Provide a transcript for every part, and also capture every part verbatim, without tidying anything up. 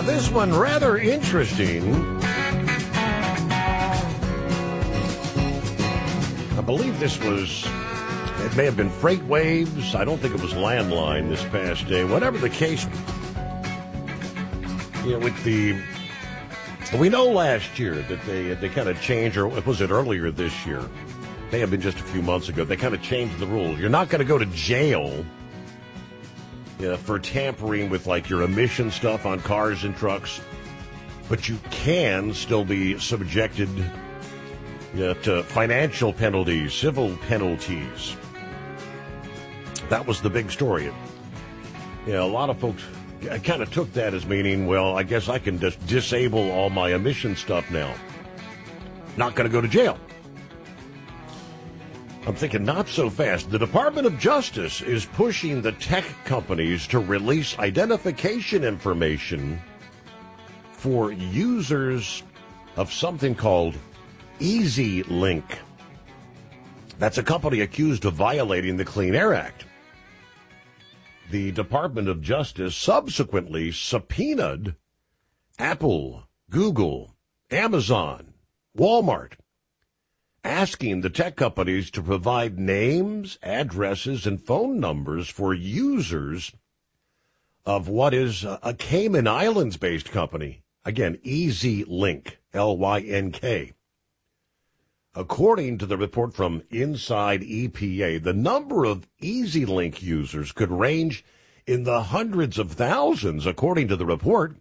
this one rather interesting. I believe this was, it may have been Freight Waves. I don't think it was Landline this past day. Whatever the case, you know, with the, we know last year that they they kind of changed, or was it earlier this year? May have been just a few months ago. They kind of changed the rules. You're not going to go to jail, you know, for tampering with like your emission stuff on cars and trucks, but you can still be subjected, you know, to financial penalties, civil penalties. That was the big story. Yeah, a lot of folks kind of took that as meaning, well, I guess I can just disable all my emission stuff now. Not going to go to jail. I'm thinking not so fast. The Department of Justice is pushing the tech companies to release identification information for users of something called EasyLink. That's a company accused of violating the Clean Air Act. The Department of Justice subsequently subpoenaed Apple, Google, Amazon, Walmart, asking the tech companies to provide names, addresses, and phone numbers for users of what is a Cayman Islands-based company. Again, EasyLink, L Y N K. According to the report from Inside E P A, the number of EasyLink users could range in the hundreds of thousands, according to the report.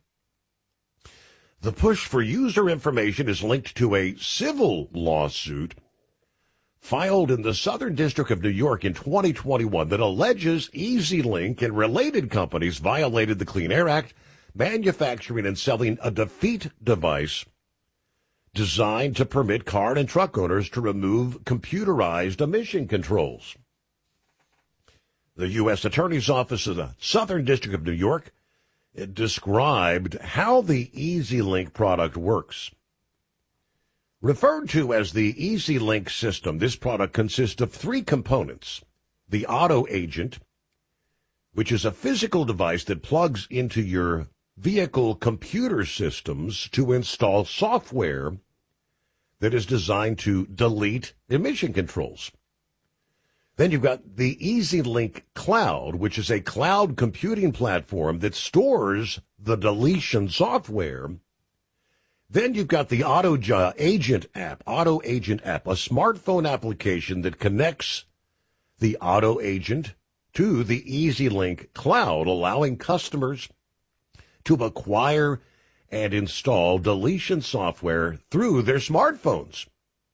The push for user information is linked to a civil lawsuit filed in the Southern District of New York in twenty twenty-one that alleges EasyLink and related companies violated the Clean Air Act, manufacturing and selling a defeat device designed to permit car and truck owners to remove computerized emission controls. The U S Attorney's Office of the Southern District of New York it described how the EasyLink product works. Referred to as the EasyLink system, this product consists of three components. The Auto Agent, which is a physical device that plugs into your vehicle computer systems to install software that is designed to delete emission controls. Then you've got the EasyLink Cloud, which is a cloud computing platform that stores the deletion software. Then you've got the Auto Agent app, Auto Agent app, a smartphone application that connects the Auto Agent to the EasyLink Cloud, allowing customers to acquire and install deletion software through their smartphones.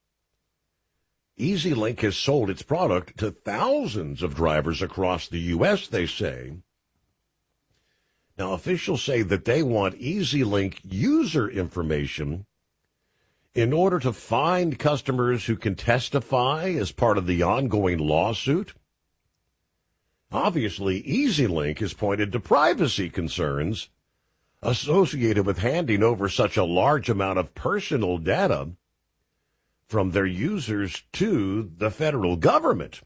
EasyLink has sold its product to thousands of drivers across the U S, they say. Now, officials say that they want EasyLink user information in order to find customers who can testify as part of the ongoing lawsuit. Obviously, EasyLink has pointed to privacy concerns associated with handing over such a large amount of personal data from their users to the federal government.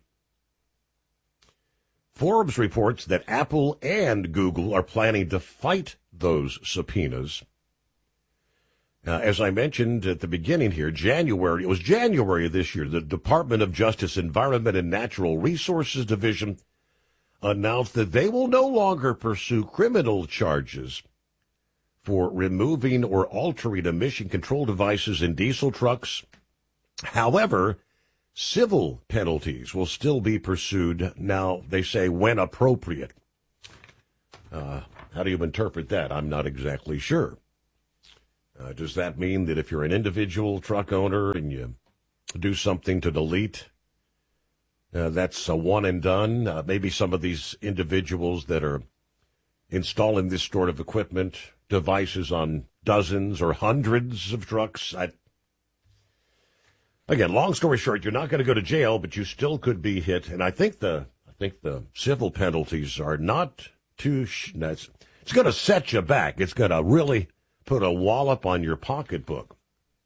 Forbes reports that Apple and Google are planning to fight those subpoenas. Uh, as I mentioned at the beginning here, January, it was January of this year, the Department of Justice Environment and Natural Resources Division announced that they will no longer pursue criminal charges for removing or altering emission control devices in diesel trucks. However, civil penalties will still be pursued now, they say, when appropriate. Uh, how do you interpret that? I'm not exactly sure. Uh, does that mean that if you're an individual truck owner and you do something to delete, uh, that's a one and done? Uh, maybe some of these individuals that are installing this sort of equipment, devices on dozens or hundreds of trucks. I, again, long story short, you're not going to go to jail, but you still could be hit. And I think the I think the civil penalties are not too. Sh- it's it's going to set you back. It's going to really put a wallop on your pocketbook.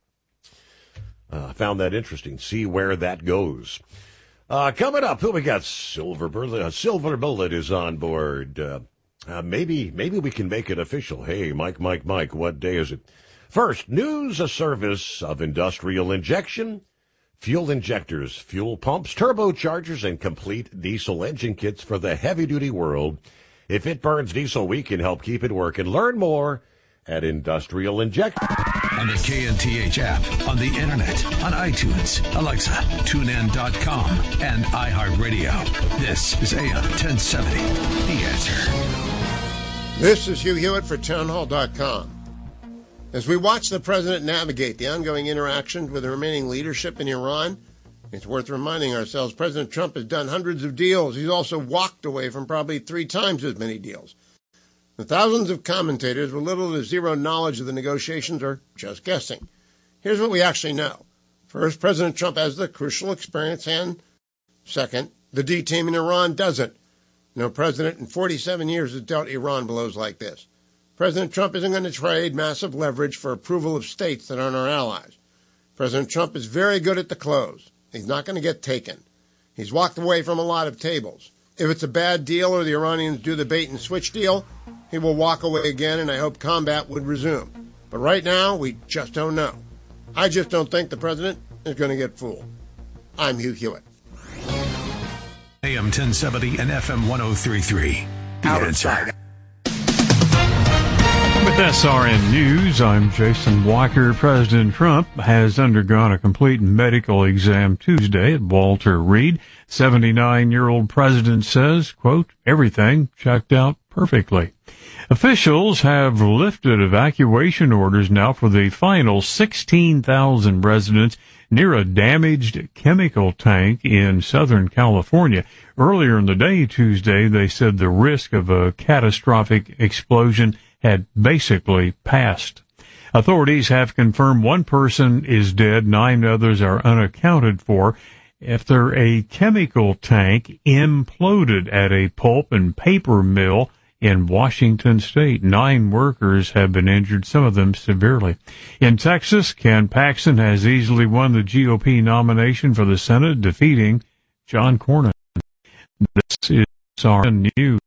I uh, found that interesting. See where that goes. Uh, coming up, who we got? Silver Bullet. Uh, Silver Bullet is on board. Uh, Uh, maybe maybe we can make it official. Hey, Mike, Mike, Mike, what day is it? First, news a service of industrial injection, fuel injectors, fuel pumps, turbochargers, and complete diesel engine kits for the heavy-duty world. If it burns diesel, we can help keep it working. Learn more at Industrial Inject. On the K N T H app, on the internet, on iTunes, Alexa, tune in dot com, and iHeartRadio. This is A M ten seventy, The Answer. This is Hugh Hewitt for townhall dot com. As we watch the president navigate the ongoing interactions with the remaining leadership in Iran, it's worth reminding ourselves President Trump has done hundreds of deals. He's also walked away from probably three times as many deals. The thousands of commentators with little to zero knowledge of the negotiations are just guessing. Here's what we actually know. First, President Trump has the crucial experience, and second, the D team in Iran doesn't. No president in forty-seven years has dealt Iran blows like this. President Trump isn't going to trade massive leverage for approval of states that aren't our allies. President Trump is very good at the close. He's not going to get taken. He's walked away from a lot of tables. If it's a bad deal or the Iranians do the bait and switch deal, he will walk away again, and I hope combat would resume. But right now, we just don't know. I just don't think the president is going to get fooled. I'm Hugh Hewitt. A M ten seventy and F M one oh three point three. The Answer. With S R N News, I'm Jason Walker. President Trump has undergone a complete medical exam Tuesday at Walter Reed. seventy-nine-year-old president says, quote, everything checked out perfectly. Officials have lifted evacuation orders now for the final sixteen thousand residents near a damaged chemical tank in Southern California. Earlier in the day, Tuesday, they said the risk of a catastrophic explosion had basically passed. Authorities have confirmed one person is dead, nine others are unaccounted for after a chemical tank imploded at a pulp and paper mill in Washington State. Nine workers have been injured, some of them severely. In Texas, Ken Paxton has easily won the G O P nomination for the Senate, defeating John Cornyn. This is S R N News.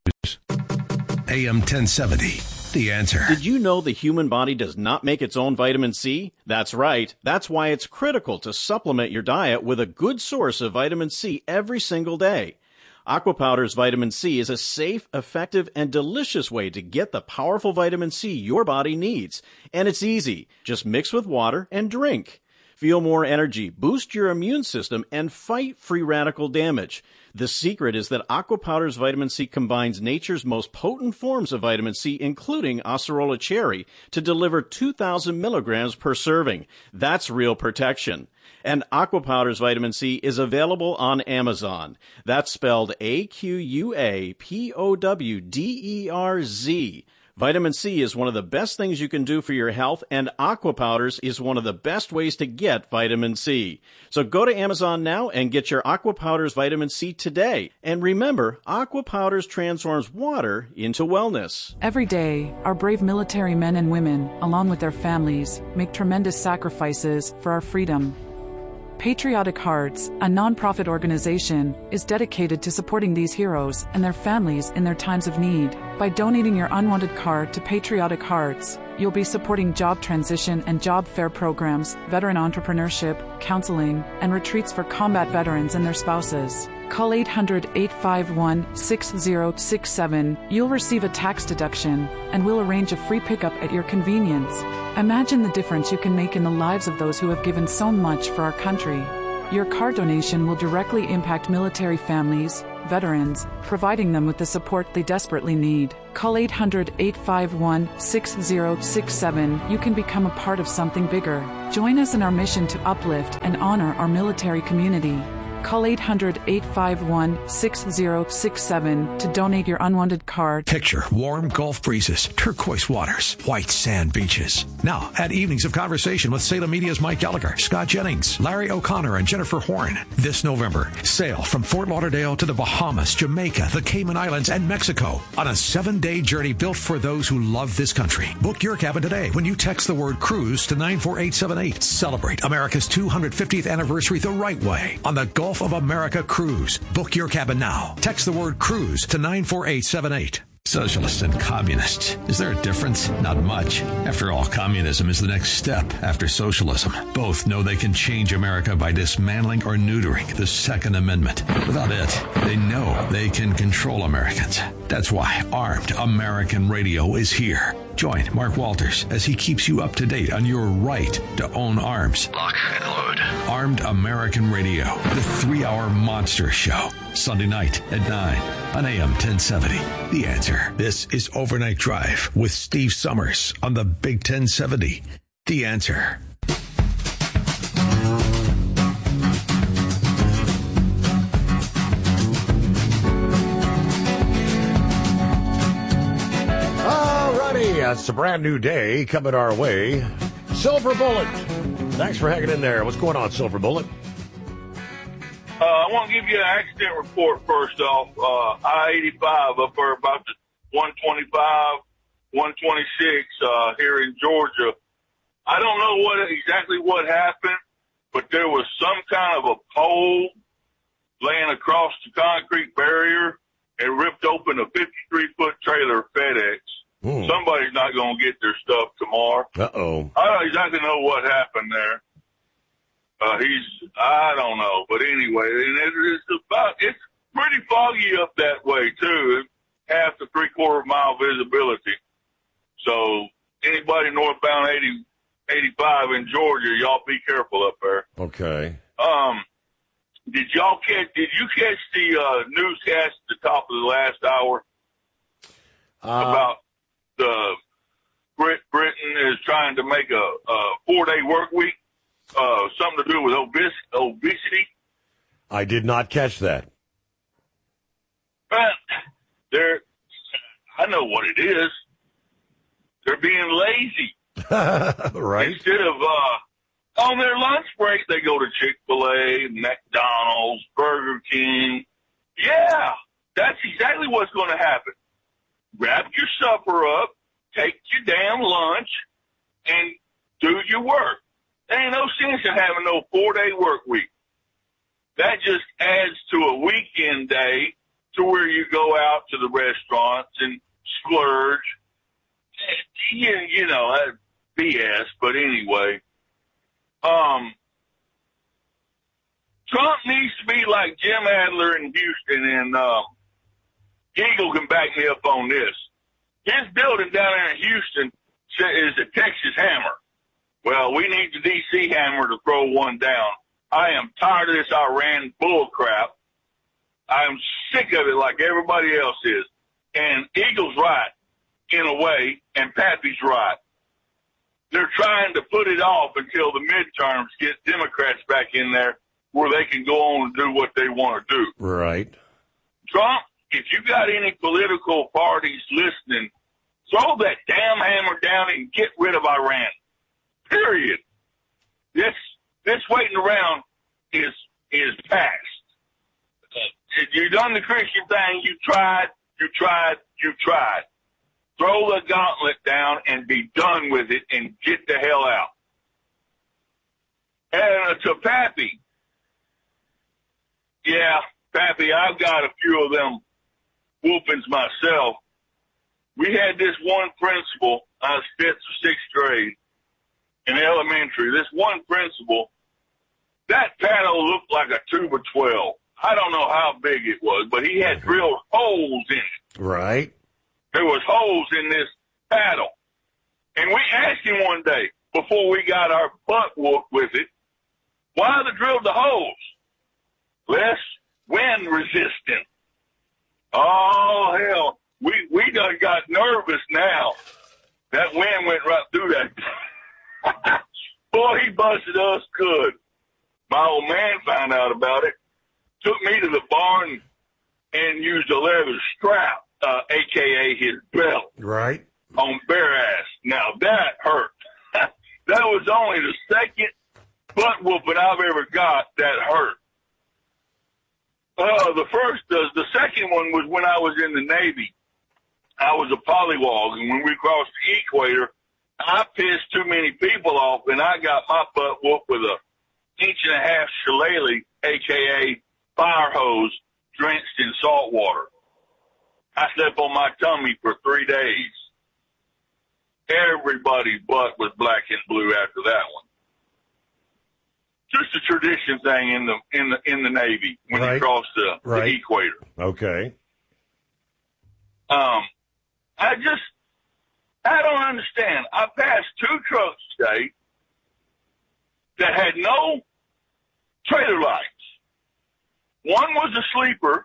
A M ten seventy, The Answer. Did you know the human body does not make its own vitamin C? That's right. That's why it's critical to supplement your diet with a good source of vitamin C every single day. Aquapowder's vitamin C is a safe, effective, and delicious way to get the powerful vitamin C your body needs. And it's easy. Just mix with water and drink. Feel more energy, boost your immune system, and fight free radical damage. The secret is that Aquapowder's vitamin C combines nature's most potent forms of vitamin C, including Acerola cherry, to deliver two thousand milligrams per serving. That's real protection. And Aquapowder's vitamin C is available on Amazon. That's spelled A Q U A P O W D E R Z. Vitamin C is one of the best things you can do for your health, and Aquapowders is one of the best ways to get vitamin C. So go to Amazon now and get your Aquapowders vitamin C today. And remember, Aquapowders transforms water into wellness. Every day, our brave military men and women, along with their families, make tremendous sacrifices for our freedom. Patriotic Hearts, a nonprofit organization, is dedicated to supporting these heroes and their families in their times of need. By donating your unwanted card to Patriotic Hearts, you'll be supporting job transition and job fair programs, veteran entrepreneurship, counseling, and retreats for combat veterans and their spouses. Call eight hundred, eight five one, six zero six seven. You'll receive a tax deduction, and we'll arrange a free pickup at your convenience. Imagine the difference you can make in the lives of those who have given so much for our country. Your car donation will directly impact military families, veterans, providing them with the support they desperately need. Call eight hundred, eight five one, six zero six seven. You can become a part of something bigger. Join us in our mission to uplift and honor our military community. Call eight hundred, eight five one, six zero six seven to donate your unwanted card. Picture warm Gulf breezes, turquoise waters, white sand beaches. Now, at Evenings of Conversation with Salem Media's Mike Gallagher, Scott Jennings, Larry O'Connor, and Jennifer Horn. This November, sail from Fort Lauderdale to the Bahamas, Jamaica, the Cayman Islands, and Mexico on a seven-day journey built for those who love this country. Book your cabin today when you text the word cruise to nine four eight seven eight. Celebrate America's two hundred fiftieth anniversary the right way on the Gulf of America Cruise. Book your cabin now. Text the word cruise to nine four eight seven eight. Socialists and communists. Is there a difference? Not much. After all, communism is the next step after socialism. Both know they can change America by dismantling or neutering the Second Amendment. Without it, they know they can control Americans. That's why Armed American Radio is here. Join Mark Walters as he keeps you up to date on your right to own arms. Lock and load. Armed American Radio, the three-hour monster show. Sunday night at nine on A M ten seventy. The Answer. This is Overnight Drive with Steve Summers on the Big ten seventy. The Answer. It's a brand new day coming our way. Silver Bullet. Thanks for hanging in there. What's going on, Silver Bullet? Uh, I want to give you an accident report first off. Uh, I eighty-five up there about the one twenty-five, one twenty-six uh, here in Georgia. I don't know what exactly what happened, but there was some kind of a pole laying across the concrete barrier and ripped open a fifty-three foot trailer FedEx. Hmm. Somebody's not going to get their stuff tomorrow. Uh-oh. I don't exactly know what happened there. Uh, he's, I don't know. But anyway, and it, it's about, it's pretty foggy up that way, too. Half to three-quarter mile visibility. So anybody northbound eighty, eighty-five in Georgia, y'all be careful up there. Okay. Um, did y'all catch, did you catch the uh, newscast at the top of the last hour uh, about the Brit Britain is trying to make a, a four-day work week, uh, something to do with obes- obesity? I did not catch that. But they're, I know what it is. They're being lazy. Right. Instead of, uh, on their lunch break, they go to Chick-fil-A, McDonald's, Burger King. Yeah, that's exactly what's going to happen. Wrap your supper up, take your damn lunch, and do your work. There ain't no sense in having no four-day work week. That just adds to a weekend day to where you go out to the restaurants and splurge. You, you know, that's B S, but anyway. Um, Trump needs to be like Jim Adler in Houston, and uh, Eagle can back me up on this. His building down there in Houston is a Texas Hammer. Well, we need the D C Hammer to throw one down. I am tired of this Iran bull crap. I am sick of it like everybody else is. And Eagle's right, in a way, and Pappy's right. They're trying to put it off until the midterms get Democrats back in there where they can go on and do what they want to do. Right. Trump, if you got any political parties listening, throw that damn hammer down and get rid of Iran. Period. This this waiting around is is past. If you've done the Christian thing, you tried, you tried, you tried. Throw the gauntlet down and be done with it and get the hell out. And uh, to Pappy, yeah, Pappy, I've got a few of them whoopings myself. We had this one principal, I was fifth or sixth grade in elementary, this one principal, that panel looked like a two by twelve. I don't know how big it was, but he had drilled holes in it. Right. There was holes in this paddle. And we asked him one day, before we got our butt whooped with it, why they drilled the holes? Less wind resistant. Oh, hell. We, we done got nervous now. That wind went right through that. Boy, he busted us good. My old man found out about it, took me to the barn and used a leather strap, uh, a k a his belt. Right. On bare ass. Now, that hurt. That was only the second butt whooping I've ever got that hurt. Uh, the first, uh, the second one was when I was in the Navy. I was a polywog, and when we crossed the equator, I pissed too many people off, and I got my butt whooped with a inch and a half shillelagh, a k a fire hose, drenched in salt water. I slept on my tummy for three days. Everybody's butt was black and blue after that one. Just a tradition thing in the in the in the Navy when Right. you cross the, Right. the equator. Okay. Um, I just I don't understand. I passed two trucks today that had no trailer lights. One was a sleeper.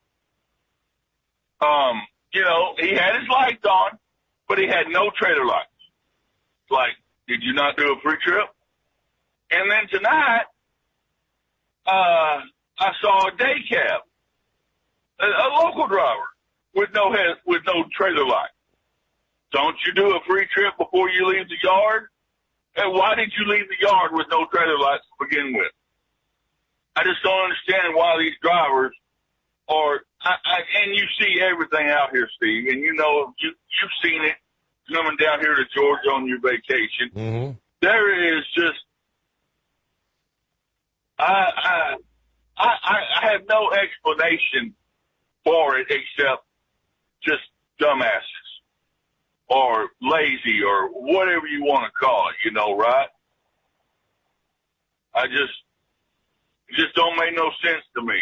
Um, you know, he had his lights on, but he had no trailer lights. Like, did you not do a free trip? And then tonight, uh, I saw a day cab, a, a local driver with no head, with no trailer light. Don't you do a free trip before you leave the yard? And why did you leave the yard with no trailer lights to begin with? I just don't understand why these drivers are, I, I, and you see everything out here, Steve, and you know, you, you've seen it coming down here to Georgia on your vacation. Mm-hmm. There is just, I, I, I, I have no explanation for it except just dumbasses or lazy or whatever you want to call it, you know, right? I just, it just don't make no sense to me.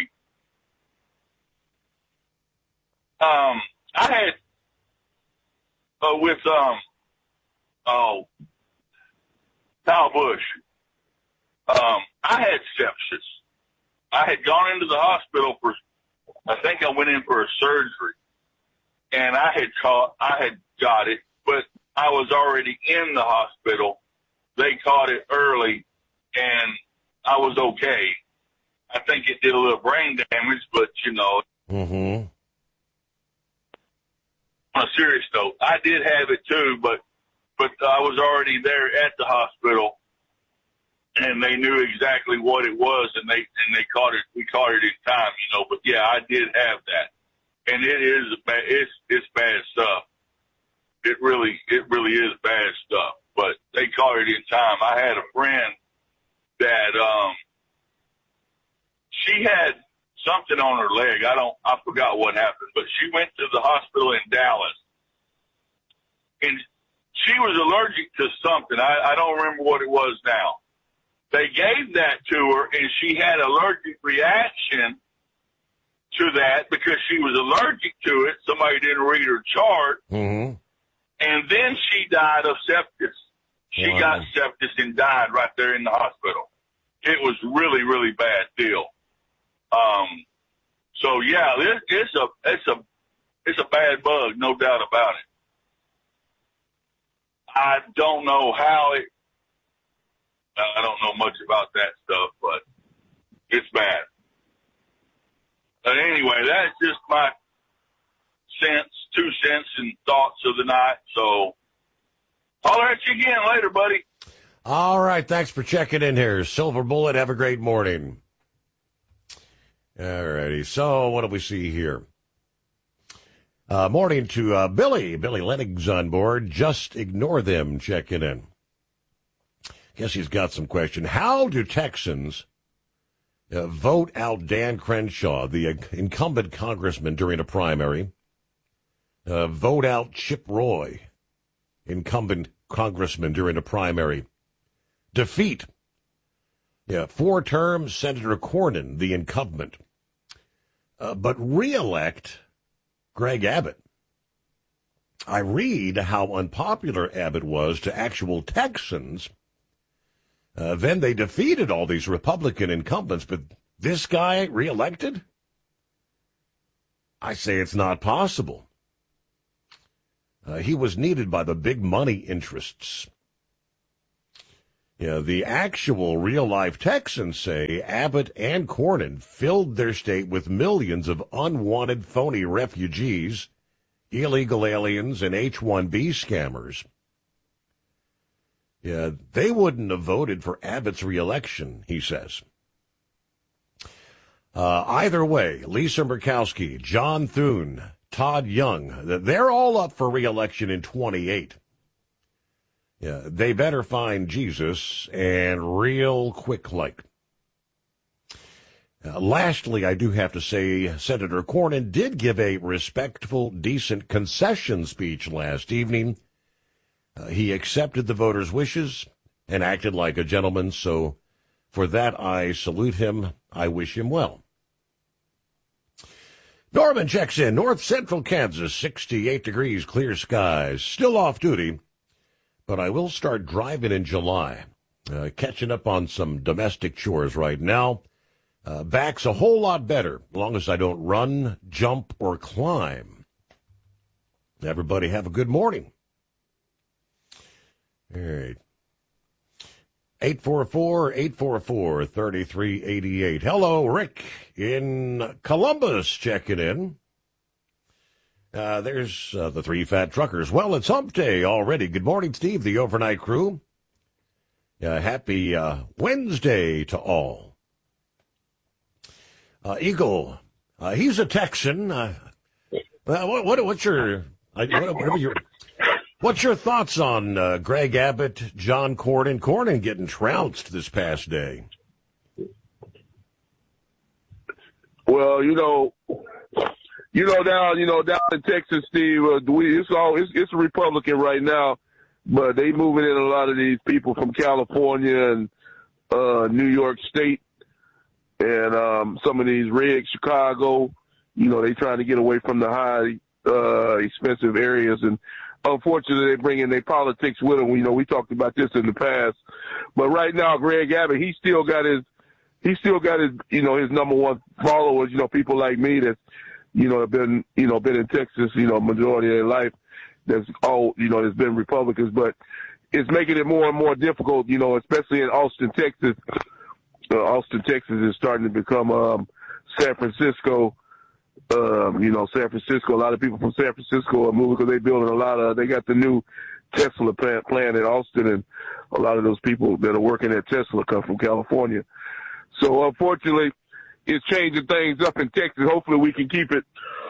Um, I had, uh, with, um, oh, Kyle Busch, um, I had sepsis. I had gone into the hospital for, I think I went in for a surgery, and I had caught, I had got it, but I was already in the hospital. They caught it early, and I was okay. I think it did a little brain damage, but, you know. Mm-hmm. On a serious note, I did have it too, but but I was already there at the hospital, and they knew exactly what it was, and they and they caught it. We caught it in time, you know. But yeah, I did have that, and it is bad. It's it's bad stuff. It really it really is bad stuff. But they caught it in time. I had a friend that um she had something on her leg. I don't, I forgot what happened, but she went to the hospital in Dallas, and she was allergic to something. I, I don't remember what it was now. They gave that to her, and she had allergic reaction to that because she was allergic to it. Somebody didn't read her chart, Mm-hmm. and then she died of sepsis. She Wow. got sepsis and died right there in the hospital. It was really, really bad deal. Um, so yeah, it, it's a, it's a, it's a bad bug, no doubt about it. I don't know how it, I don't know much about that stuff, but it's bad. But anyway, that's just my cents, two cents and thoughts of the night. So holler at you again later, buddy. All right, thanks for checking in here. Silver Bullet, have a great morning. All righty, so what do we see here? Uh, morning to uh, Billy. Billy Lennig's on board. Just ignore them checking in. Guess he's got some question. How do Texans uh, vote out Dan Crenshaw, the uh, incumbent congressman, during a primary? Uh, vote out Chip Roy, incumbent congressman, during a primary? Defeat, yeah, four terms, Senator Cornyn, the incumbent. Uh, but re-elect Greg Abbott. I read how unpopular Abbott was to actual Texans. Uh, then they defeated all these Republican incumbents, but this guy re-elected? I say it's not possible. Uh, he was needed by the big money interests. Yeah, the actual real-life Texans say Abbott and Cornyn filled their state with millions of unwanted phony refugees, illegal aliens, and H one B scammers. Yeah, they wouldn't have voted for Abbott's reelection, he says. Uh, either way, Lisa Murkowski, John Thune, Todd Young, they're all up for reelection in twenty-eight. Yeah, they better find Jesus, and real quick like. Uh, lastly, I do have to say Senator Cornyn did give a respectful, decent concession speech last evening. Uh, he accepted the voters' wishes and acted like a gentleman, so for that I salute him. I wish him well. Norman checks in. North Central Kansas, sixty-eight degrees, clear skies. Still off duty, but I will start driving in July. Uh, catching up on some domestic chores right now. Uh, back's a whole lot better, as long as I don't run, jump, or climb. Everybody have a good morning. All right. eight four four, eight four four, three three eight eight. Hello, Rick in Columbus checking in. Uh, there's uh, the three fat truckers. Well, it's hump day already. Good morning, Steve, the overnight crew. Uh, happy uh, Wednesday to all. Uh, Eagle, uh, he's a Texan. Uh, what, what, what's your, what, whatever your, what's your thoughts on uh, Greg Abbott, John Cornyn, Cornyn getting trounced this past day? Well, you know, you know down, you know down in Texas, Steve, uh, we, it's all it's, it's a Republican right now, but they moving in a lot of these people from California and uh, New York State. And um, some of these red Chicago, you know, they trying to get away from the high, uh, expensive areas. And unfortunately, they bring in their politics with them. You know, we talked about this in the past. But right now, Greg Abbott, he still got his, he still got his, you know, his number one followers, you know, people like me that, you know, have been, you know, been in Texas, you know, majority of their life. That's all, you know, there's been Republicans. But it's making it more and more difficult, you know, especially in Austin, Texas. Uh, Austin, Texas is starting to become um, San Francisco. Um, you know, San Francisco, a lot of people from San Francisco are moving because they're building a lot of, they got the new Tesla plant, plant in Austin, and a lot of those people that are working at Tesla come from California. So, unfortunately, it's changing things up in Texas. Hopefully we can keep it,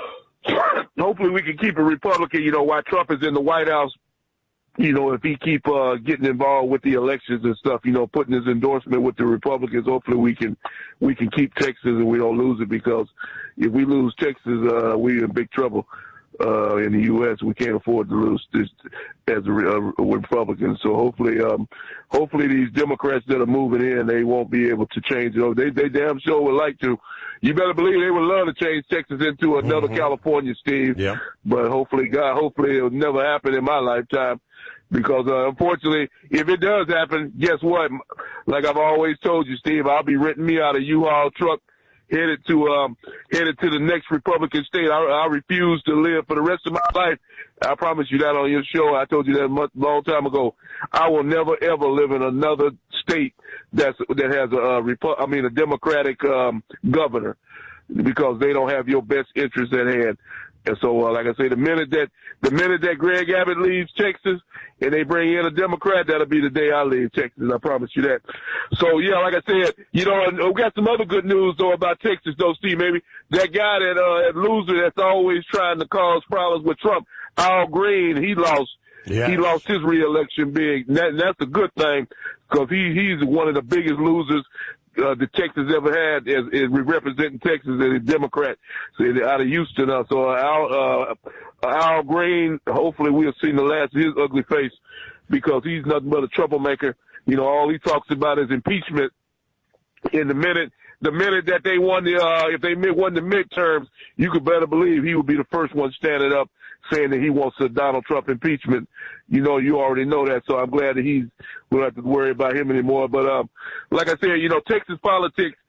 hopefully we can keep it Republican, you know, while Trump is in the White House. You know, if he keep uh, getting involved with the elections and stuff, you know, putting his endorsement with the Republicans, hopefully we can we can keep Texas and we don't lose it, because if we lose Texas, uh, we're in big trouble uh, in the U S We can't afford to lose this as a, a Republican. So hopefully, um, hopefully these Democrats that are moving in, they won't be able to change it. They they damn sure would like to. You better believe they would love to change Texas into another mm-hmm. California, Steve. Yeah. But hopefully, God, hopefully it'll never happen in my lifetime. Because, uh, unfortunately, if it does happen, guess what? Like I've always told you, Steve, I'll be renting me out a U-Haul truck headed to, um, headed to the next Republican state. I, I refuse to live for the rest of my life. I promise you that on your show. I told you that a much, long time ago. I will never, ever live in another state that's, that has a, a Repu- I mean, a Democratic, um, governor, because they don't have your best interests at hand. And so, uh, like I say, the minute that the minute that Greg Abbott leaves Texas and they bring in a Democrat, that'll be the day I leave Texas. I promise you that. So, yeah, like I said, you know, we got some other good news, though, about Texas, though, Steve. Maybe that guy that, uh, that loser that's always trying to cause problems with Trump, Al Green, he lost. Yes. He lost his reelection big. And that, and that's a good thing, because he, he's one of the biggest losers Uh, the Texas ever had is, is representing Texas as a Democrat, so out of Houston. Uh, so Al, uh, Al Green, hopefully we'll see the last of his ugly face, because he's nothing but a troublemaker. You know, all he talks about is impeachment. In the minute, the minute that they won the, uh, if they won the midterms, you could better believe he would be the first one standing up saying that he wants a Donald Trump impeachment. You know, you already know that, so I'm glad that he's, we don't have to worry about him anymore. But, um, like I said, you know, Texas politics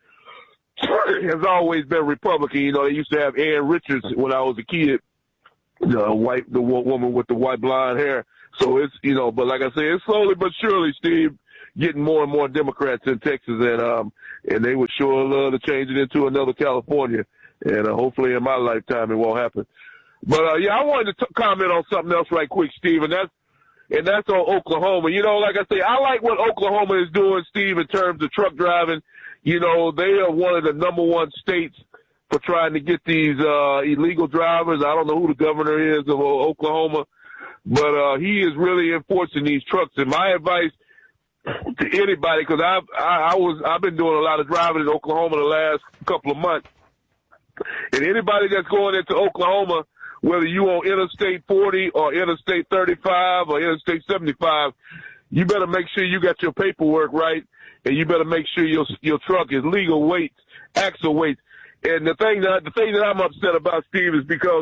has always been Republican. You know, they used to have Ann Richards when I was a kid, the white, the woman with the white blonde hair. So it's, you know, but like I said, it's slowly but surely, Steve, getting more and more Democrats in Texas, and, um, and they would sure love to change it into another California. And uh, hopefully in my lifetime it won't happen. But, uh, yeah, I wanted to t- comment on something else right quick, Steve, and that's, and that's on Oklahoma. You know, like I say, I like what Oklahoma is doing, Steve, in terms of truck driving. You know, they are one of the number one states for trying to get these, uh, illegal drivers. I don't know who the governor is of uh, Oklahoma, but, uh, he is really enforcing these trucks. And my advice to anybody, because I've I, I was I've been doing a lot of driving in Oklahoma the last couple of months, and anybody that's going into Oklahoma, whether you on Interstate forty or Interstate thirty-five or Interstate seventy-five, you better make sure you got your paperwork right, and you better make sure your your truck is legal weight, axle weight. And the thing that the thing that I'm upset about, Steve, is because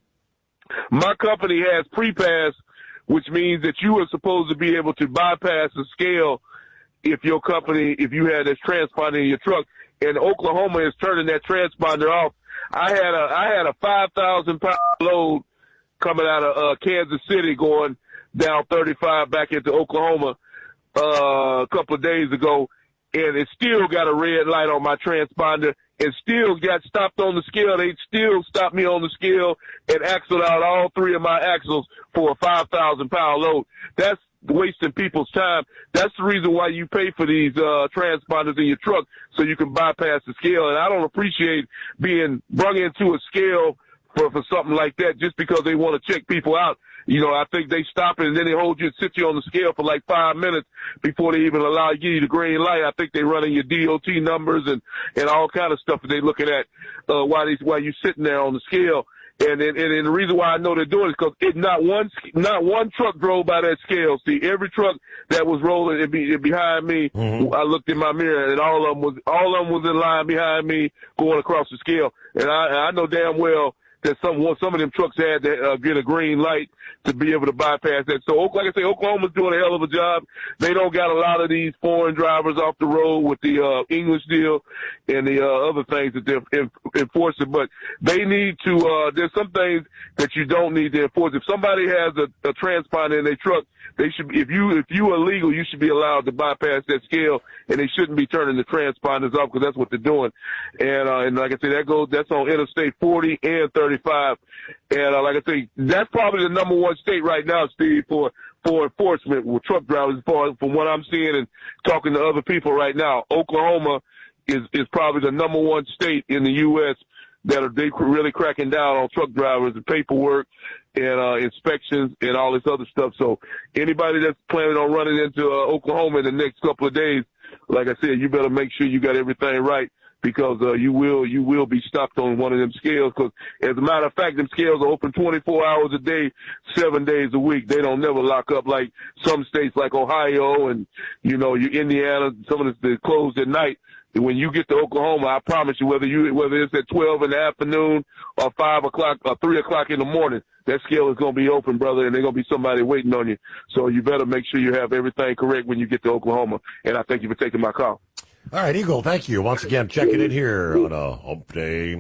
my company has pre-pass, which means that you are supposed to be able to bypass the scale if your company, if you had this transponder in your truck. And Oklahoma is turning that transponder off. I had a I had a five thousand pound load coming out of uh, Kansas City going down thirty-five back into Oklahoma uh, a couple of days ago, and it still got a red light on my transponder. And still got stopped on the scale. They still stopped me on the scale and axled out all three of my axles for a five thousand pound load. That's wasting people's time. That's the reason why you pay for these uh transponders in your truck, so you can bypass the scale. And I don't appreciate being brung into a scale for, for something like that just because they want to check people out. You know, I think they stop it and then they hold you and sit you on the scale for like five minutes before they even allow you to give you the green light. I think they running your D O T numbers and, and all kind of stuff that they looking at, uh, while they, while you sitting there on the scale. And, and, and the reason why I know they're doing it is because it, not one, not one truck drove by that scale. See, every truck that was rolling it be, it behind me, mm-hmm. I looked in my mirror and all of them was, all of them was in line behind me going across the scale. And I, I know damn well that some some of them trucks had to uh, get a green light to be able to bypass that. So, like I say, Oklahoma's doing a hell of a job. They don't got a lot of these foreign drivers off the road with the uh, English deal and the uh, other things that they're in, enforcing. But they need to. Uh, there's some things that you don't need to enforce. If somebody has a, a transponder in their truck, they should. If you if you are legal, you should be allowed to bypass that scale, and they shouldn't be turning the transponders off because that's what they're doing. And uh, and like I said, that goes. That's on Interstate forty and thirty-five. And uh, like I say, that's probably the number one state right now, Steve, for for enforcement with truck drivers. For, from what I'm seeing and talking to other people right now, Oklahoma is is probably the number one state in the U S that are they really cracking down on truck drivers and paperwork and uh, inspections and all this other stuff. So anybody that's planning on running into uh, Oklahoma in the next couple of days, like I said, you better make sure you got everything right, because uh, you will you will be stopped on one of them scales. Because as a matter of fact, them scales are open twenty-four hours a day, seven days a week. They don't never lock up like some states like Ohio and, you know, you Indiana. Some of the they're closed at night. When you get to Oklahoma, I promise you, whether you whether it's at twelve in the afternoon or five o'clock or three o'clock in the morning, that scale is going to be open, brother, and there's going to be somebody waiting on you. So you better make sure you have everything correct when you get to Oklahoma. And I thank you for taking my call. All right, Eagle, thank you. Once again, checking in here on a hump day.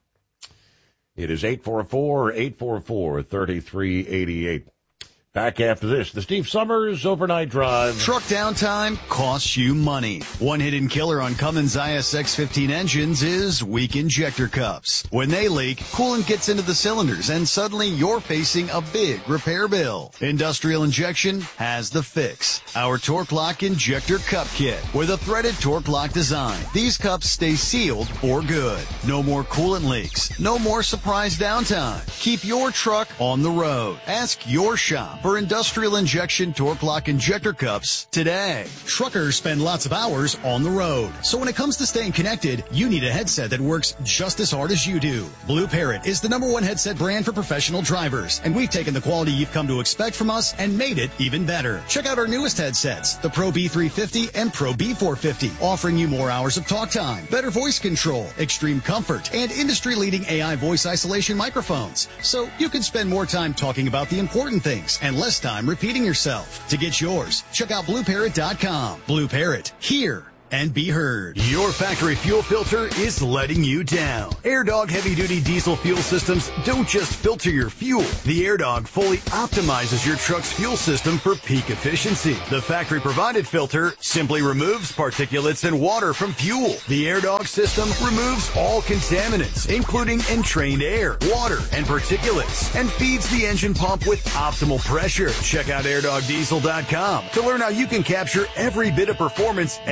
It is eight four four, eight four four, three three eight eight. Back after this, the Steve Summers Overnight Drive. Truck downtime costs you money. One hidden killer on Cummins I S X fifteen engines is weak injector cups. When they leak, coolant gets into the cylinders and suddenly you're facing a big repair bill. Industrial Injection has the fix. Our Torque Lock Injector Cup Kit with a threaded Torque Lock design. These cups stay sealed for good. No more coolant leaks. No more surprise downtime. Keep your truck on the road. Ask your shop for Industrial Injection Torque Lock Injector Cups today. Truckers spend lots of hours on the road. So when it comes to staying connected, you need a headset that works just as hard as you do. Blue Parrot is the number one headset brand for professional drivers, and we've taken the quality you've come to expect from us and made it even better. Check out our newest headsets, the Pro B three fifty and Pro B four fifty, offering you more hours of talk time, better voice control, extreme comfort, and industry-leading A I voice isolation microphones. So you can spend more time talking about the important things and less time repeating yourself. To get yours, check out blue parrot dot com. Blue Parrot, hear and be heard. Your factory fuel filter is letting you down. AirDog heavy-duty diesel fuel systems don't just filter your fuel. The AirDog fully optimizes your truck's fuel system for peak efficiency. The factory-provided filter simply removes particulates and water from fuel. The AirDog system removes all contaminants, including entrained air, water, and particulates, and feeds the engine pump with optimal pressure. Check out air dog diesel dot com to learn how you can capture every bit of performance and efficiency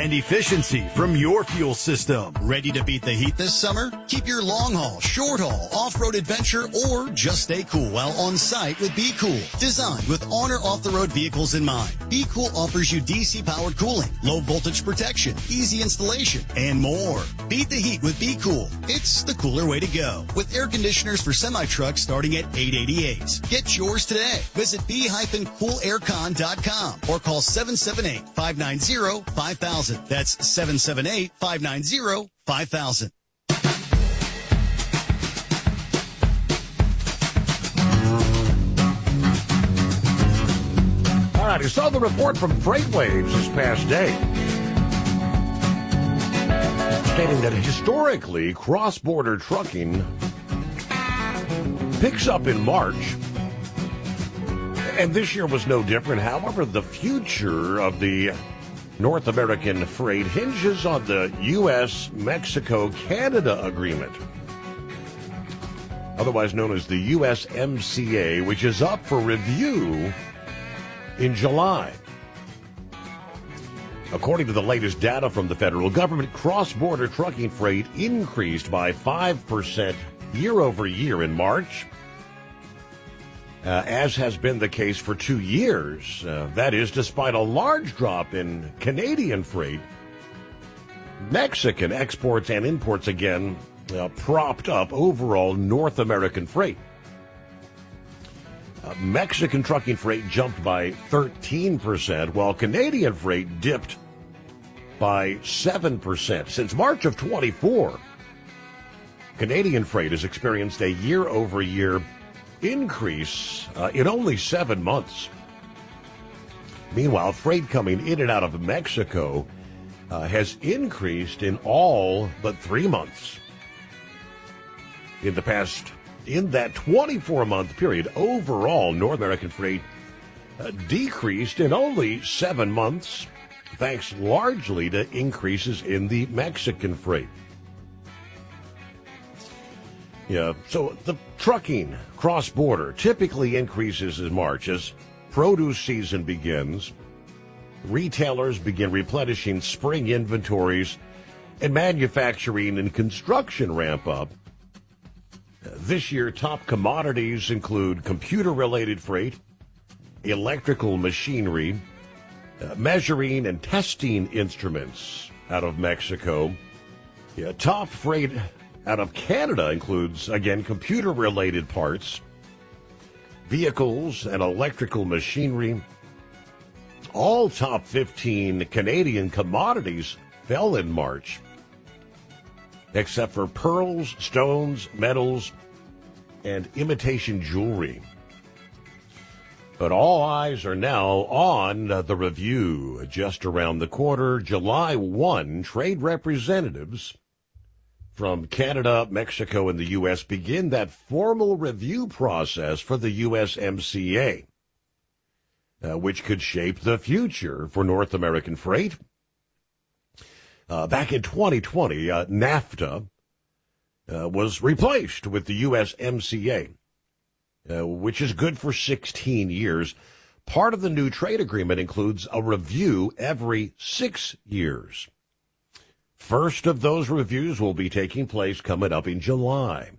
efficiency from your fuel system. Ready to beat the heat this summer? Keep your long haul, short haul, off-road adventure, or just stay cool while on site with Be Cool. Designed with on or off-the-road vehicles in mind, Be Cool offers you D C-powered cooling, low voltage protection, easy installation, and more. Beat the heat with Be Cool. It's the cooler way to go. With air conditioners for semi-trucks starting at eight hundred eighty-eight dollars. Get yours today. Visit be cool aircon dot com or call seven seven eight, five nine zero, five thousand. That's seven seven eight, five nine zero, five thousand. All right, you saw the report from FreightWaves this past day, stating that historically, cross-border trucking picks up in March, and this year was no different. However, the future of the North American freight hinges on the U S Mexico Canada agreement, otherwise known as the U S M C A, which is up for review in July. According to the latest data from the federal government, cross-border trucking freight increased by five percent year over year in March, uh, as has been the case for two years. Uh, that is, despite a large drop in Canadian freight, Mexican exports and imports again uh, propped up overall North American freight. Uh, Mexican trucking freight jumped by thirteen percent, while Canadian freight dipped by seven percent. Since March of twenty-four, Canadian freight has experienced a year-over-year increase uh, in only seven months. Meanwhile, freight coming in and out of Mexico uh, has increased in all but three months. In the past, in that twenty-four month period, overall North American freight uh, decreased in only seven months, thanks largely to increases in the Mexican freight. Yeah, so the trucking cross-border typically increases in March as produce season begins, retailers begin replenishing spring inventories, and manufacturing and construction ramp up. This year, top commodities include computer-related freight, electrical machinery, uh, measuring and testing instruments out of Mexico. Yeah, top freight out of Canada includes, again, computer-related parts, vehicles, and electrical machinery. All top fifteen Canadian commodities fell in March, except for pearls, stones, metals, and imitation jewelry. But all eyes are now on the review. Just around the corner, July first, trade representatives from Canada, Mexico, and the U S begin that formal review process for the U S M C A, uh, which could shape the future for North American freight. Uh, back in twenty twenty, uh, NAFTA uh, was replaced with the U S M C A, uh, which is good for sixteen years. Part of the new trade agreement includes a review every six years. First of those reviews will be taking place coming up in July.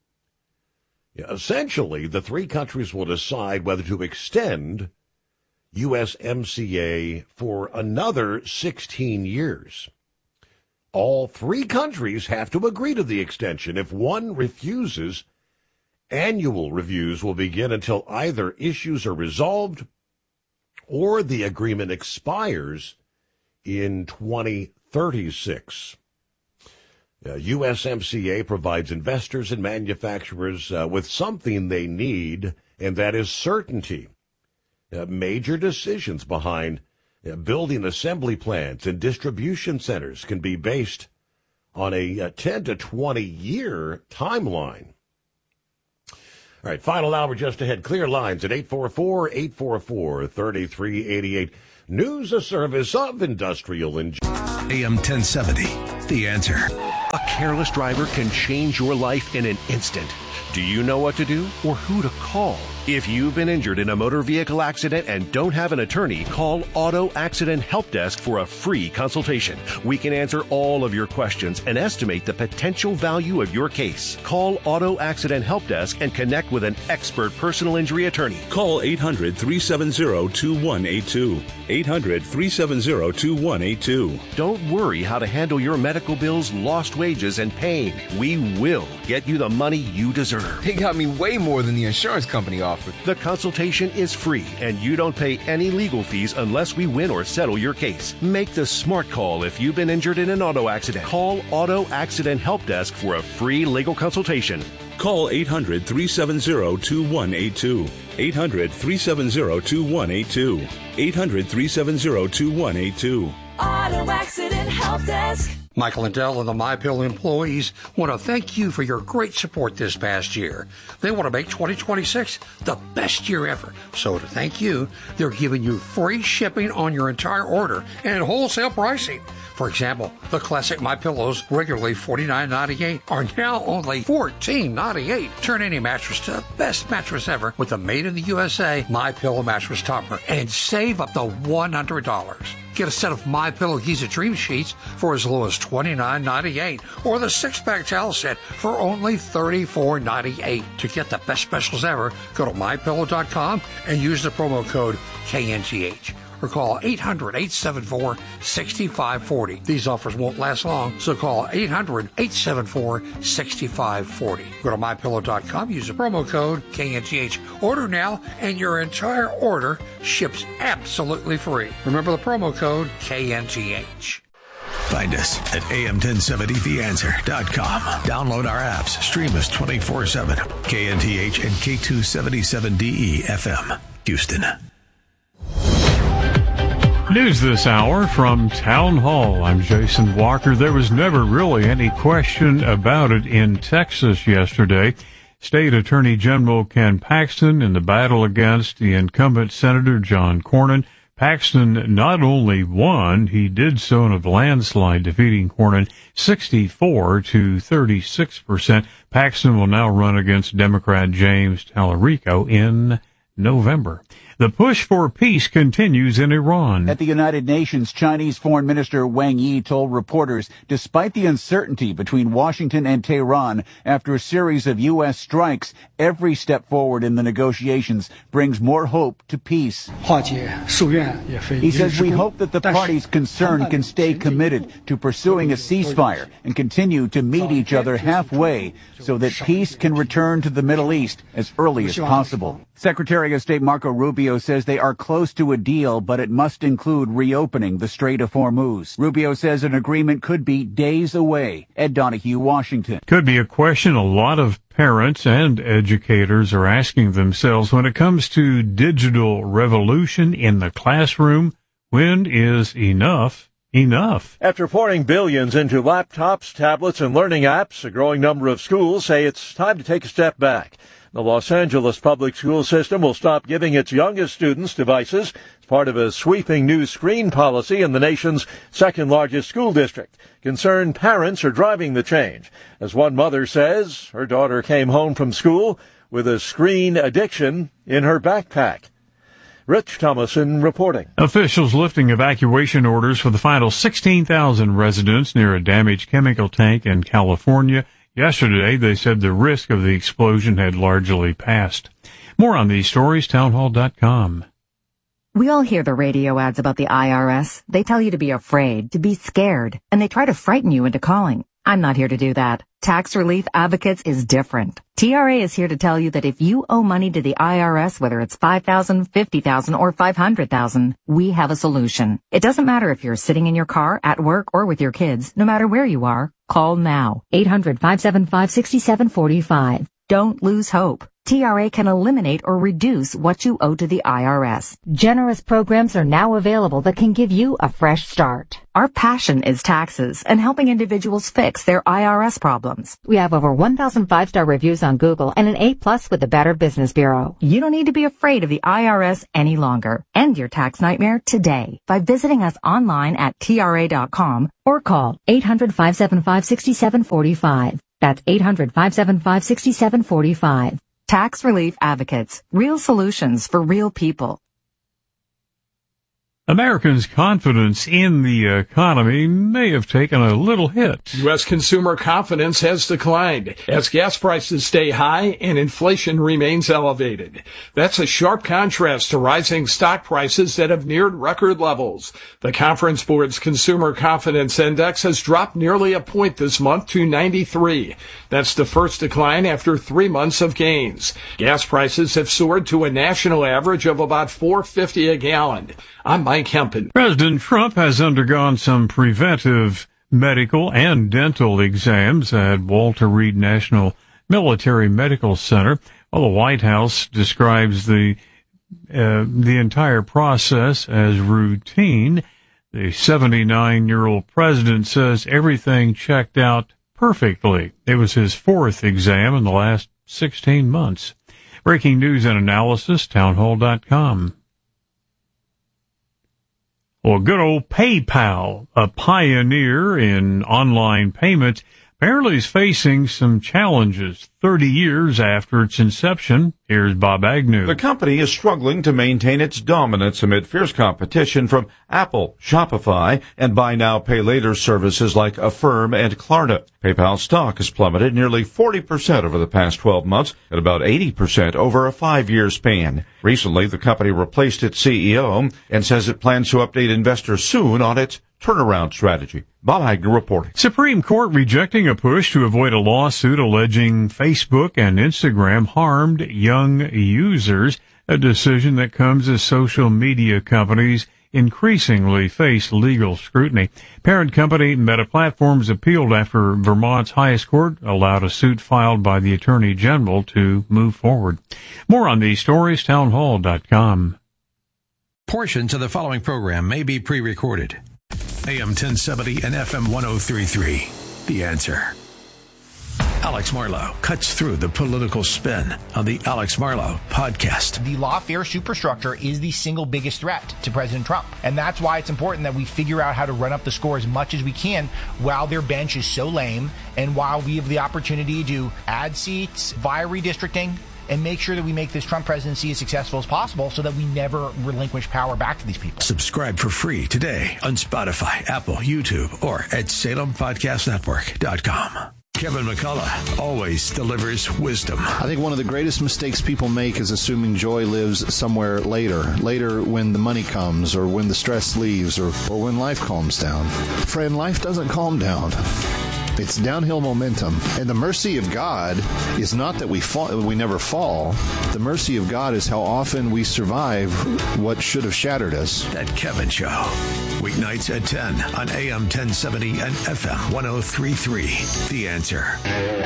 Essentially, the three countries will decide whether to extend U S M C A for another sixteen years. All three countries have to agree to the extension. If one refuses, annual reviews will begin until either issues are resolved or the agreement expires in twenty thirty-six. Uh, U S M C A provides investors and manufacturers uh, with something they need, and that is certainty. Uh, major decisions behind uh, building assembly plants and distribution centers can be based on a, a ten to twenty year timeline. All right, final hour just ahead. Clear lines at eight four four, eight four four, three three eight eight. News, a service of Industrial Engineering. A M ten seventy, The Answer. A careless driver can change your life in an instant. Do you know what to do or who to call? If you've been injured in a motor vehicle accident and don't have an attorney, call Auto Accident Help Desk for a free consultation. We can answer all of your questions and estimate the potential value of your case. Call Auto Accident Help Desk and connect with an expert personal injury attorney. Call eight hundred, three seven zero, two one eight two. eight hundred, three seven zero, two one eight two. Don't worry how to handle your medical bills, lost wages, and pain. We will get you the money you deserve. They got me way more than the insurance company offered. The consultation is free, and you don't pay any legal fees unless we win or settle your case. Make the smart call if you've been injured in an auto accident. Call Auto Accident Help Desk for a free legal consultation. Call eight hundred, three seven zero, two one eight two. eight hundred, three seven zero, two one eight two. eight hundred, three seven zero, two one eight two. Auto Accident Help Desk. Michael Lindell and the MyPillow employees want to thank you for your great support this past year. They want to make twenty twenty-six the best year ever. So to thank you, they're giving you free shipping on your entire order and wholesale pricing. For example, the classic MyPillows, regularly forty-nine ninety-eight, are now only fourteen ninety-eight. Turn any mattress to the best mattress ever with the made in the U S A MyPillow mattress topper and save up to one hundred dollars. Get a set of MyPillow Giza Dream Sheets for as low as twenty-nine ninety-eight, or the six-pack towel set for only thirty-four ninety-eight. To get the best specials ever, go to my pillow dot com and use the promo code K N G H. Or call eight hundred, eight seven four, six five four zero. These offers won't last long, so call eight hundred, eight seven four, six five four zero. Go to my pillow dot com, use the promo code K N G H. Order now, and your entire order ships absolutely free. Remember the promo code K N G H. Find us at A M ten seventy the answer dot com. Download our apps. Stream us twenty-four seven. K N T H and K two seventy-seven D E F M, Houston. News this hour from Town Hall. I'm Jason Walker. There was never really any question about it in Texas yesterday. State Attorney General Ken Paxton in the battle against the incumbent Senator John Cornyn. Paxton not only won, he did so in a landslide, defeating Cornyn sixty-four to thirty-six percent. Paxton will now run against Democrat James Tallarico in November. The push for peace continues in Iran. At the United Nations, Chinese Foreign Minister Wang Yi told reporters, despite the uncertainty between Washington and Tehran after a series of U S strikes, every step forward in the negotiations brings more hope to peace. He says, we hope that the parties concerned can stay committed to pursuing a ceasefire and continue to meet each other halfway so that peace can return to the Middle East as early as possible. Secretary of State Marco Rubio says they are close to a deal, but it must include reopening the Strait of Hormuz. Rubio says an agreement could be days away. Ed Donahue, Washington. Could be a question a lot of parents and educators are asking themselves when it comes to digital revolution in the classroom. When is enough enough? After pouring billions into laptops, tablets, and learning apps, a growing number of schools say it's time to take a step back. The Los Angeles public school system will stop giving its youngest students devices as part of a sweeping new screen policy in the nation's second-largest school district. Concerned parents are driving the change. As one mother says, her daughter came home from school with a screen addiction in her backpack. Rich Thomason reporting. Officials lifting evacuation orders for the final sixteen thousand residents near a damaged chemical tank in California. Yesterday, they said the risk of the explosion had largely passed. More on these stories, town hall dot com. We all hear the radio ads about the I R S. They tell you to be afraid, to be scared, and they try to frighten you into calling. I'm not here to do that. Tax Relief Advocates is different. T R A is here to tell you that if you owe money to the I R S, whether it's five thousand dollars, fifty thousand dollars, or five hundred thousand dollars, we have a solution. It doesn't matter if you're sitting in your car, at work, or with your kids. No matter where you are, call now. eight hundred, five seven five, six seven four five. Don't lose hope. T R A can eliminate or reduce what you owe to the I R S. Generous programs are now available that can give you a fresh start. Our passion is taxes and helping individuals fix their I R S problems. We have over one thousand five-star reviews on Google and an A plus with the Better Business Bureau. You don't need to be afraid of the I R S any longer. End your tax nightmare today by visiting us online at T R A dot com or call eight hundred, five seven five, six seven four five. That's eight hundred, five seven five, six seven four five. Tax Relief Advocates. Real solutions for real people. Americans' confidence in the economy may have taken a little hit. U S consumer confidence has declined as gas prices stay high and inflation remains elevated. That's a sharp contrast to rising stock prices that have neared record levels. The Conference Board's Consumer Confidence Index has dropped nearly a point this month to ninety-three. That's the first decline after three months of gains. Gas prices have soared to a national average of about four dollars and fifty cents a gallon. I'm Mike Hempen. President Trump has undergone some preventive medical and dental exams at Walter Reed National Military Medical Center. Well, the White House describes the uh, the entire process as routine. The seventy-nine-year-old president says everything checked out perfectly. It was his fourth exam in the last sixteen months. Breaking news and analysis, townhall dot com. Well, good old PayPal, a pioneer in online payments, apparently is facing some challenges thirty years after its inception. Here's Bob Agnew. The company is struggling to maintain its dominance amid fierce competition from Apple, Shopify, and buy now, pay later services like Affirm and Klarna. PayPal stock has plummeted nearly forty percent over the past twelve months and about eighty percent over a five-year span. Recently, the company replaced its C E O and says it plans to update investors soon on its turnaround strategy. Bob Agnew reporting. Supreme Court rejecting a push to avoid a lawsuit alleging Facebook and Instagram harmed young users, a decision that comes as social media companies increasingly face legal scrutiny. Parent company Meta Platforms appealed after Vermont's highest court allowed a suit filed by the Attorney General to move forward. More on these stories, townhall dot com. Portions of the following program may be pre-recorded. A M ten seventy and F M ten thirty-three. The Answer. Alex Marlow cuts through the political spin on the Alex Marlow podcast. The lawfare superstructure is the single biggest threat to President Trump. And that's why it's important that we figure out how to run up the score as much as we can while their bench is so lame and while we have the opportunity to add seats via redistricting and make sure that we make this Trump presidency as successful as possible so that we never relinquish power back to these people. Subscribe for free today on Spotify, Apple, YouTube, or at Salem Podcast Network dot com. Kevin McCullough always delivers wisdom. I think one of the greatest mistakes people make is assuming joy lives somewhere later. Later when the money comes or when the stress leaves or, or when life calms down. Friend, life doesn't calm down. It's downhill momentum. And the mercy of God is not that we fall, we never fall. The mercy of God is how often we survive what should have shattered us. That Kevin Show. Weeknights at ten on A M ten seventy and F M ten thirty-three. The Answer.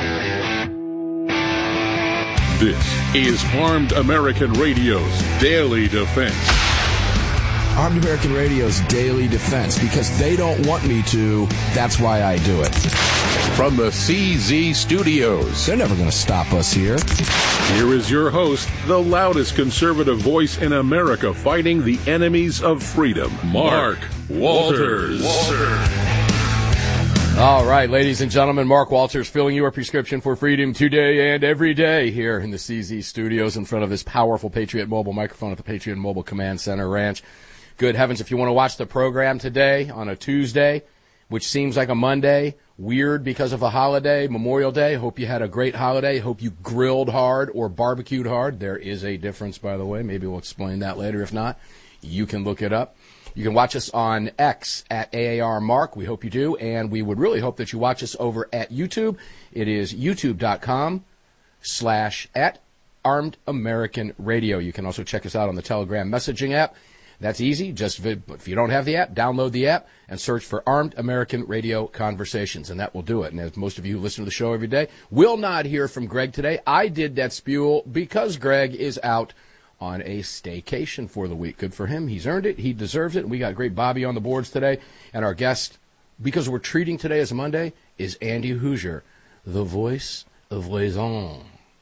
This is Armed American Radio's Daily Defense. Armed American Radio's Daily Defense, because they don't want me to, that's why I do it. From the C Z Studios. They're never going to stop us here. Here is your host, the loudest conservative voice in America fighting the enemies of freedom, Mark Walters. Walters. All right, ladies and gentlemen, Mark Walters filling your prescription for freedom today and every day here in the C Z Studios in front of this powerful Patriot Mobile microphone at the Patriot Mobile Command Center Ranch. Good heavens, if you want to watch the program today on a Tuesday, which seems like a Monday, weird because of a holiday, Memorial Day. Hope you had a great holiday. Hope you grilled hard or barbecued hard. There is a difference, by the way. Maybe we'll explain that later. If not, you can look it up. You can watch us on X at A A R Mark. We hope you do. And we would really hope that you watch us over at YouTube. It is youtube.com slash at Armed American Radio. You can also check us out on the Telegram messaging app. That's easy. Just if you don't have the app, download the app and search for Armed American Radio Conversations, and that will do it. And as most of you who listen to the show every day will not hear from Greg today, I did that spewel because Greg is out on a staycation for the week. Good for him. He's earned it. He deserves it. And we got great Bobby on the boards today. And our guest, because we're treating today as a Monday, is Andy Hoosier, the voice of raison.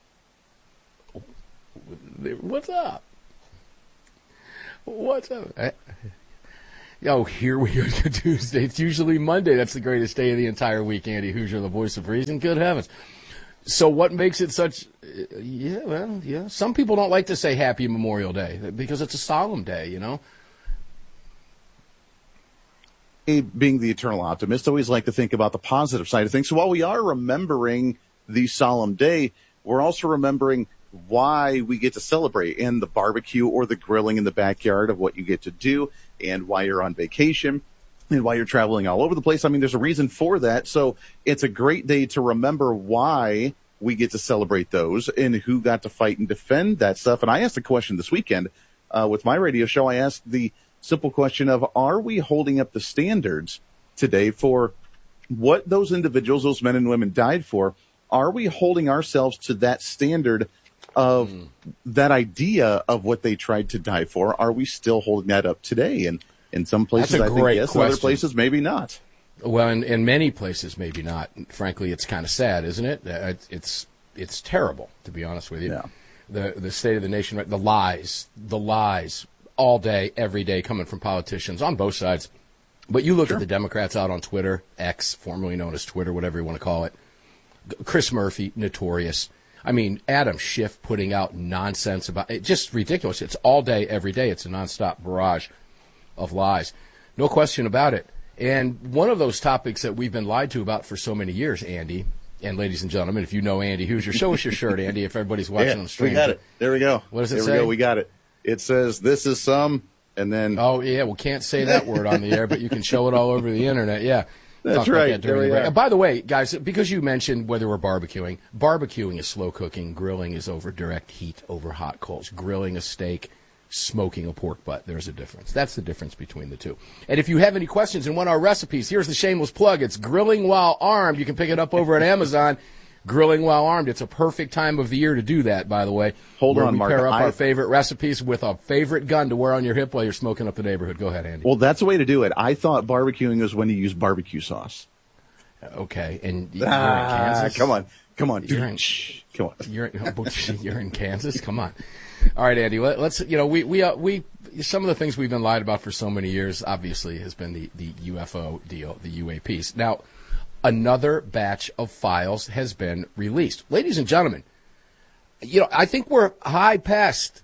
What's up? What's up? Oh, here we are Tuesday. It's usually Monday. That's the greatest day of the entire week. Andy Hoosier, the voice of reason. Good heavens. So what makes it such? Yeah, well, yeah. Some people don't like to say Happy Memorial Day because it's a solemn day, you know. Being the eternal optimist, I always like to think about the positive side of things. So while we are remembering the solemn day, we're also remembering why we get to celebrate, and the barbecue or the grilling in the backyard of what you get to do, and why you're on vacation, and why you're traveling all over the place. I mean, there's a reason for that. So it's a great day to remember why we get to celebrate those and who got to fight and defend that stuff. And I asked a question this weekend uh, with my radio show. I asked the simple question of, are we holding up the standards today for what those individuals, those men and women died for? Are we holding ourselves to that standard of mm. that idea of what they tried to die for? Are we still holding that up today? And in some places, I think yes, in other places, maybe not. Well, in, in many places, maybe not. Frankly, it's kind of sad, isn't it? It's it's terrible, to be honest with you. Yeah. The the state of the nation, the lies, the lies, all day, every day, coming from politicians on both sides. But you look sure. at the Democrats out on Twitter, X, formerly known as Twitter, whatever you want to call it. Chris Murphy, notorious. I mean, Adam Schiff putting out nonsense about it. Just ridiculous. It's all day, every day. It's a nonstop barrage of lies. No question about it. And one of those topics that we've been lied to about for so many years, Andy, and ladies and gentlemen, if you know Andy Hoosier, show us your shirt, Andy, if everybody's watching yeah, on the stream. We got it. There we go. What does it there say? There we go. We got it. It says, this is some, and then... Oh, yeah, well, can't say that word on the air, but you can show it all over the Internet, yeah. That's Talk right. That there we the By the way, guys, because you mentioned whether we're barbecuing, barbecuing is slow cooking, grilling is over direct heat, over hot coals. Grilling a steak, smoking a pork butt, there's a difference. That's the difference between the two. And if you have any questions and want our recipes, here's the shameless plug. It's Grilling While Armed. You can pick it up over at Amazon. Grilling While Armed. It's a perfect time of the year to do that, by the way. Hold where on, we Mark. pair up I... our favorite recipes with a favorite gun to wear on your hip while you're smoking up the neighborhood. Go ahead, Andy. Well, that's the way to do it. I thought barbecuing was when you use barbecue sauce. Okay, and you're ah, in Kansas? Come on, come on. You're in, come on. You're, you're in Kansas? Come on. All right, Andy, let, let's, you know, we, we, uh, we, some of the things we've been lied about for so many years, obviously, has been the, the U F O deal, the U A Ps. Now, another batch of files has been released. Ladies and gentlemen, you know, I think we're high past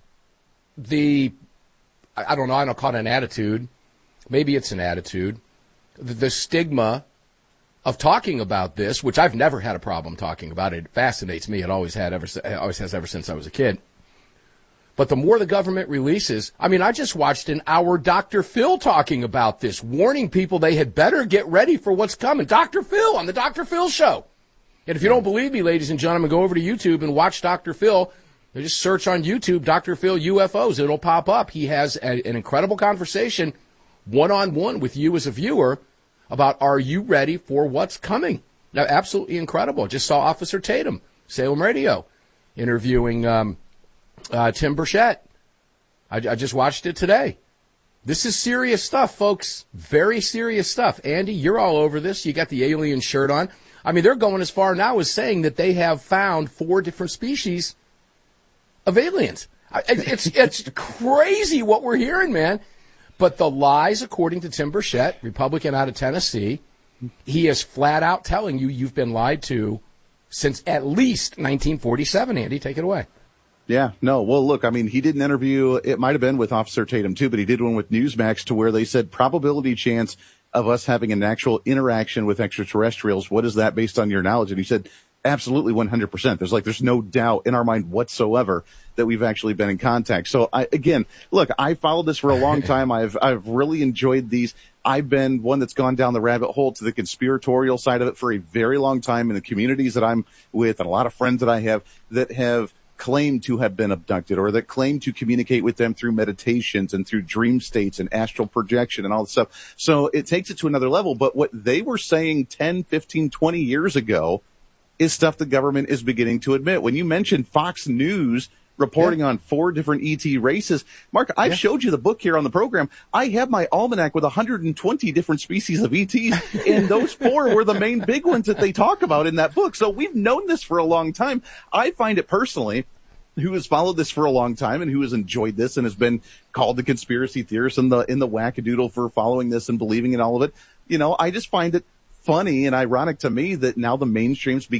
the, I don't know, I don't call it an attitude. Maybe it's an attitude. The, the stigma of talking about this, which I've never had a problem talking about. It fascinates me. It always had ever, always has ever since I was a kid. But the more the government releases, I mean, I just watched an hour Doctor Phil talking about this, warning people they had better get ready for what's coming. Doctor Phil on the Doctor Phil show. And if you don't believe me, ladies and gentlemen, go over to YouTube and watch Doctor Phil. You just search on YouTube, Doctor Phil U F Os. It'll pop up. He has a, an incredible conversation one-on-one with you as a viewer about, are you ready for what's coming? Now, absolutely incredible. Just saw Officer Tatum, Salem Radio, interviewing um, uh, Tim Burchett. I, I just watched it today. This is serious stuff, folks. Very serious stuff. Andy, you're all over this. You got the alien shirt on. I mean, they're going as far now as saying that they have found four different species of aliens. It's, it's crazy what we're hearing, man. But the lies, according to Tim Burchett, Republican out of Tennessee, he is flat out telling you you've been lied to since at least nineteen forty-seven. Andy, take it away. Yeah, no, well, look, I mean, he did an interview, it might have been with Officer Tatum too, but he did one with Newsmax to where they said probability chance of us having an actual interaction with extraterrestrials. What is that based on your knowledge? And he said, absolutely one hundred percent. There's like, there's no doubt in our mind whatsoever that we've actually been in contact. So I, again, look, I followed this for a long time. I've, I've really enjoyed these. I've been one that's gone down the rabbit hole to the conspiratorial side of it for a very long time in the communities that I'm with and a lot of friends that I have that have claimed to have been abducted or that claim to communicate with them through meditations and through dream states and astral projection and all this stuff. So it takes it to another level. But what they were saying ten, fifteen, twenty years ago is stuff the government is beginning to admit. When you mentioned Fox News reporting yeah. on four different E T races, Mark, I've yeah. showed you the book here on the program. I have my almanac with one hundred twenty different species of E Ts, and those four were the main big ones that they talk about in that book. So we've known this for a long time. I find it personally, who has followed this for a long time and who has enjoyed this and has been called the conspiracy theorist and the in the wackadoodle for following this and believing in all of it. You know, I just find it funny and ironic to me that now the mainstream's beginning